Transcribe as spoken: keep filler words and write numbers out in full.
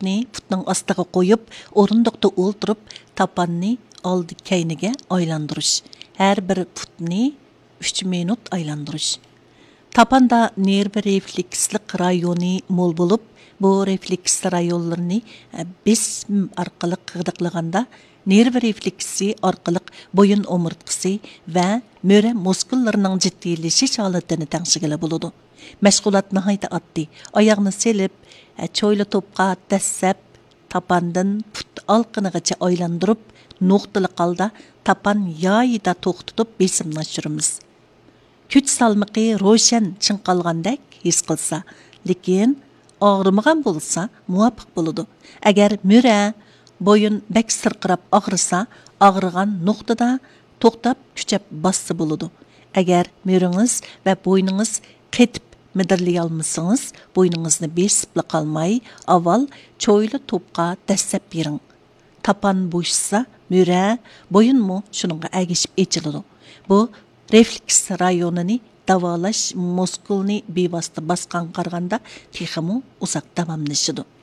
putni putning ostiga qo'yib, o'rindiqda o'ltirib, tapanni oldi keyniga aylantirish. Har bir putni uch minut aylantirish. Tapanda nerv reflekslik rayoni mo'l bo'lib, bu refleks rayonlarini bism orqali qig'diqlaganda nerv refleksi orqali bo'yin o'mirtqisi va mo'ra muskullarining jiddiylashish holatini tangshigila bo'ladi. Mashg'ulot nihoyatda oddiy. Oyoqni selib, cho'yli to'pqa dassab, tapandan put olqinigacha aylantirib, nuqtali holda tapan yoyida to'xtatib besimni oshiramiz. Kuch salmiqi ro'shan chinqalgandek his qilsa, lekin og'rimagan bo'lsa muvofiq bo'ladi. Agar mo'ra bo'yin bak sirqirab og'risa, og'rigan nuqtada to'xtab kuchab bassa bo'ladi. Agar mo'ringiz va bo'yningiz qetib midirlay olmasangiz, bo'yningizni besibla qolmay, avval cho'yli to'pqa dassab bering. Tapan bo'shsa, mo'ra, bo'yinmi shuningga agishib echiladi. Bu refleks rayonini davolash muskulni bevosita bosgan qaraganda texmi uzoq davomlashadi.